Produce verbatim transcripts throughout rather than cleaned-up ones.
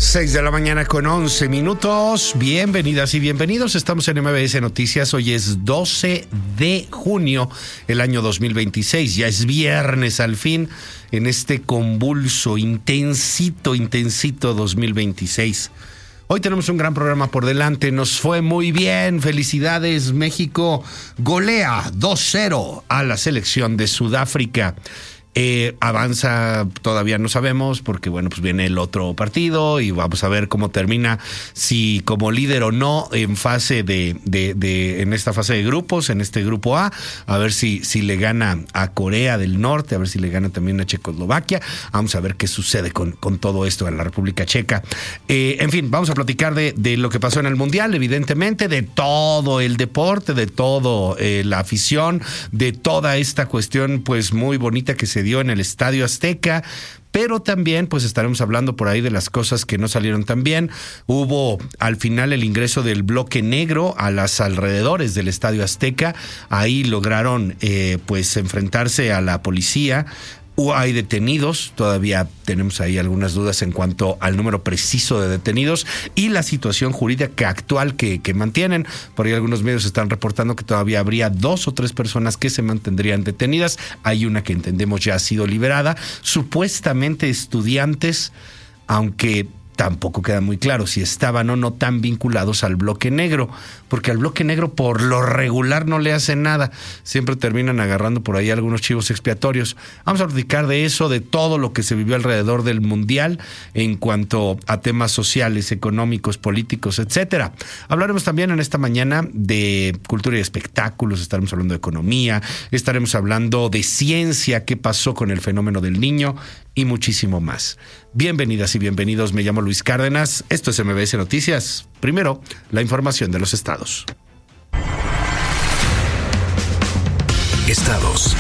seis de la mañana con once minutos. Bienvenidas y bienvenidos. Estamos en M B S Noticias. Hoy es doce de junio, el año dos mil veintiséis. Ya es viernes al fin en este convulso, intensito, intensito dos mil veintiséis. Hoy tenemos un gran programa por delante. Nos fue muy bien. Felicidades. México golea dos cero a la selección de Sudáfrica. Eh, avanza, todavía no sabemos, porque bueno, pues viene el otro partido y vamos a ver cómo termina, si como líder o no en fase de, de, de en esta fase de grupos, en este grupo A, a ver si, si le gana a Corea del Norte, a ver si le gana también a Checoslovaquia. Vamos a ver qué sucede con, con todo esto en la República Checa. Eh, en fin, vamos a platicar de, de lo que pasó en el Mundial, evidentemente, de todo el deporte, de todo eh, la afición, de toda esta cuestión pues muy bonita que se dio en el Estadio Azteca, pero también pues estaremos hablando por ahí de las cosas que no salieron tan bien. Hubo al final el ingreso del bloque negro a las alrededores del Estadio Azteca. Ahí lograron eh, pues enfrentarse a la policía. Hay detenidos, todavía tenemos ahí algunas dudas en cuanto al número preciso de detenidos y la situación jurídica actual que, que mantienen. Por ahí algunos medios están reportando que todavía habría dos o tres personas que se mantendrían detenidas. Hay una que entendemos ya ha sido liberada, supuestamente estudiantes, aunque tampoco queda muy claro si estaban o no tan vinculados al bloque negro, porque al bloque negro por lo regular no le hacen nada, siempre terminan agarrando por ahí algunos chivos expiatorios. Vamos a platicar de eso, de todo lo que se vivió alrededor del Mundial en cuanto a temas sociales, económicos, políticos, etcétera. Hablaremos también en esta mañana de cultura y espectáculos, estaremos hablando de economía, estaremos hablando de ciencia, qué pasó con el fenómeno del niño y muchísimo más. Bienvenidas y bienvenidos, me llamo Luis Cárdenas, esto es M B S Noticias. Primero, la información de los estados. Estados.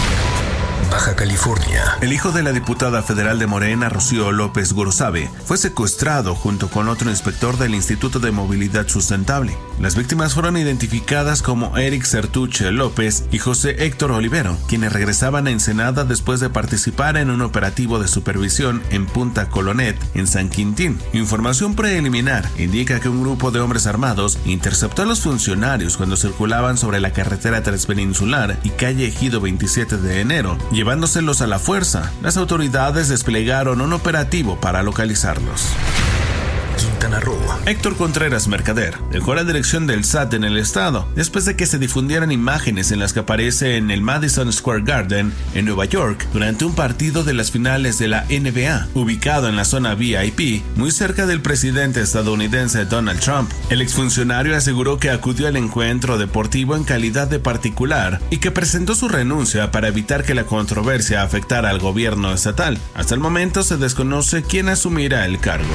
Baja California. El hijo de la diputada federal de Morena, Rocío López Gorosabe, fue secuestrado junto con otro inspector del Instituto de Movilidad Sustentable. Las víctimas fueron identificadas como Eric Sertuche López y José Héctor Olivero, quienes regresaban a Ensenada después de participar en un operativo de supervisión en Punta Colonet, en San Quintín. Información preliminar indica que un grupo de hombres armados interceptó a los funcionarios cuando circulaban sobre la carretera transpeninsular y calle Ejido veintisiete de enero, llevándoselos a la fuerza. Las autoridades desplegaron un operativo para localizarlos. Quintana Roo. Héctor Contreras Mercader dejó la dirección del S A T en el estado después de que se difundieran imágenes en las que aparece en el Madison Square Garden en Nueva York durante un partido de las finales de la N B A, ubicado en la zona V I P, muy cerca del presidente estadounidense Donald Trump. El exfuncionario aseguró que acudió al encuentro deportivo en calidad de particular y que presentó su renuncia para evitar que la controversia afectara al gobierno estatal. Hasta el momento se desconoce quién asumirá el cargo.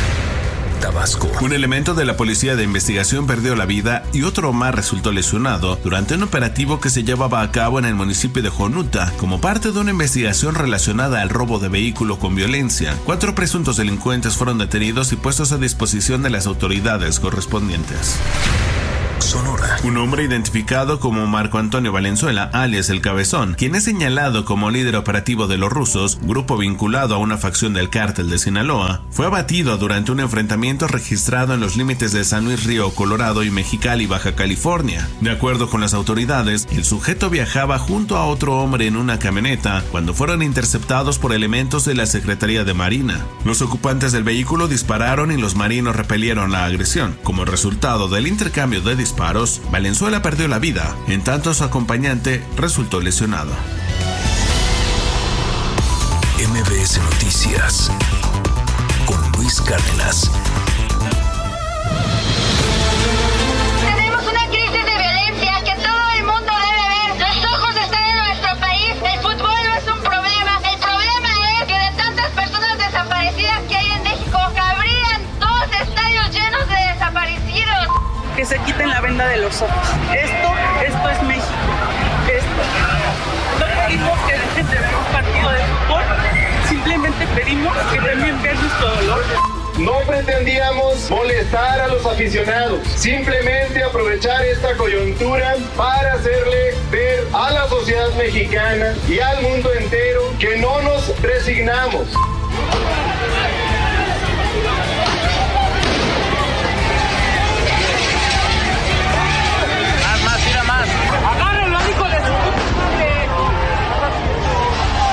Tabasco. Un elemento de la policía de investigación perdió la vida y otro más resultó lesionado durante un operativo que se llevaba a cabo en el municipio de Jonuta como parte de una investigación relacionada al robo de vehículo con violencia. Cuatro presuntos delincuentes fueron detenidos y puestos a disposición de las autoridades correspondientes. Sonora. Un hombre identificado como Marco Antonio Valenzuela, alias El Cabezón, quien es señalado como líder operativo de los Rusos, grupo vinculado a una facción del cártel de Sinaloa, fue abatido durante un enfrentamiento registrado en los límites de San Luis Río Colorado y Mexicali, Baja California. De acuerdo con las autoridades, el sujeto viajaba junto a otro hombre en una camioneta cuando fueron interceptados por elementos de la Secretaría de Marina. Los ocupantes del vehículo dispararon y los marinos repelieron la agresión. Como resultado del intercambio de disparos, Valenzuela perdió la vida, en tanto su acompañante resultó lesionado. M B S Noticias con Luis Cárdenas. Tenemos una crisis de violencia que todo el mundo debe ver. Los ojos están en nuestro país. El fútbol no es un problema. El problema es que de tantas personas desaparecidas que hay en México, cabrían dos estadios llenos de desaparecidos. Que se quiten la venda de los ojos. Esto, esto es México. Esto. No pedimos que dejen de ver un partido de fútbol, simplemente pedimos que también vean nuestro dolor. No pretendíamos molestar a los aficionados, simplemente aprovechar esta coyuntura para hacerle ver a la sociedad mexicana y al mundo entero que no nos resignamos,